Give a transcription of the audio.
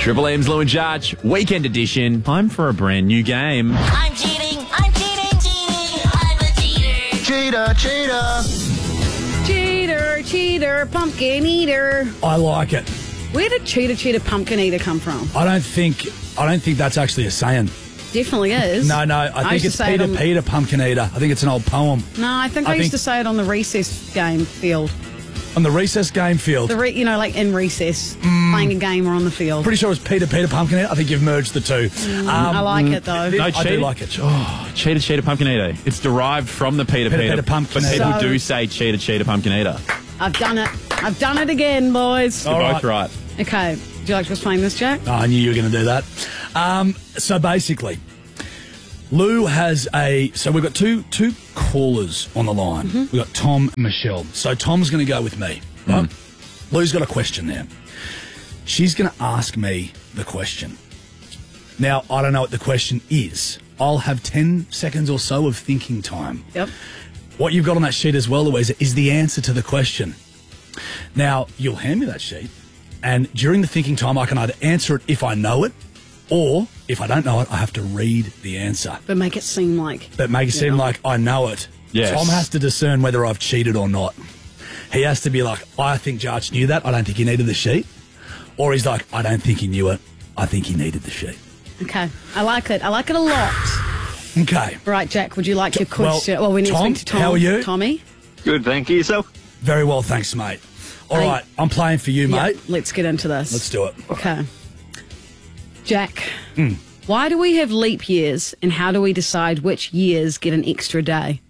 Triple M's Lou and Judge, weekend edition. Time for a brand new game. I'm cheating, I'm cheating, cheating, I'm a cheater. Cheater, cheater. Cheater, cheater, pumpkin eater. I like it. Where did cheater, cheater, pumpkin eater come from? I don't think that's actually a saying. Definitely is. No, I think it's Peter, pumpkin eater. I think it's an old poem. No, I think I used to say it on the recess game field. On the recess game field? Like in recess, playing a game or on the field. Pretty sure it's Peter, pumpkin eater. I think you've merged the two. I like it, though. No, I do like it. Oh, cheater, pumpkin eater. It's derived from the Peter, pumpkin but eater. people do say cheater, pumpkin eater. I've done it. I've done it again, boys. You're both right. Okay. Would you like to explain this, Jack? Oh, I knew you were going to do that. So basically, Lou has so we've got two callers on the line. We've got Tom and Michelle. So Tom's going to go with me. Right? Lou's got a question there. She's going to ask me the question. Now, I don't know what the question is. I'll have 10 seconds or so of thinking time. Yep. What you've got on that sheet as well, Louisa, is the answer to the question. Now, you'll hand me that sheet, and during the thinking time, I can either answer it if I know it, or if I don't know it, I have to read the answer. But make it seem like... like I know it. Yes. Tom has to discern whether I've cheated or not. He has to be like, I think Jarch knew that. I don't think he needed the sheet. Or he's like, I don't think he knew it. I think he needed the sheet. Okay. I like it. I like it a lot. Okay. Right, Jack, would you like your question? Well, we need Tom, to speak to Tom. how are you? Tommy? Good, thank you. Yourself? Very well, thanks, mate. All right, I'm playing for you, mate. Let's get into this. Let's do it. Okay. Jack, why do we have leap years and how do we decide which years get an extra day?